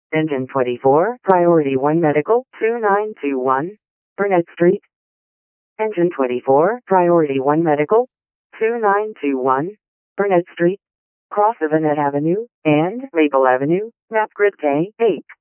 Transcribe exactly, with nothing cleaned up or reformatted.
Engine twenty-four, Priority one Medical, two nine two one, Burnett Street. Engine twenty-four, Priority one Medical, two nine two one, Burnett Street. Cross of Annette Avenue and Maple Avenue, map grid K eight.